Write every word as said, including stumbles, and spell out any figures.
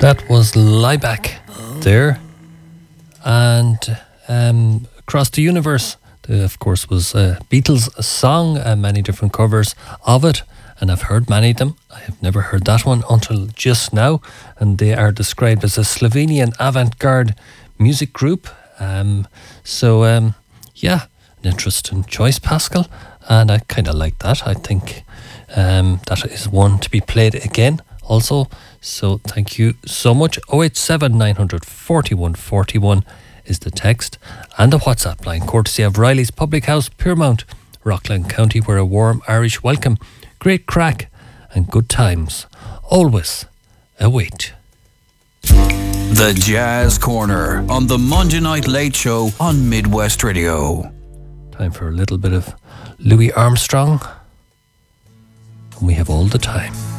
That was Liebeck there. And um, Across the Universe, the, of course, was a Beatles song, and many different covers of it. And I've heard many of them. I have never heard that one until just now. And they are described as a Slovenian avant-garde music group. Um, so, um, yeah, an interesting choice, Pascal. And I kind of like that. I think um, that is one to be played again also. So thank you so much. oh eight seven, nine hundred, forty-one forty-one is the text, and the WhatsApp line, courtesy of Riley's Public House, Piermount, Rockland County, where a warm Irish welcome, great crack and good times always await. The Jazz Corner on the Monday Night Late Show on Midwest Radio. Time for a little bit of Louis Armstrong, and we have all the time.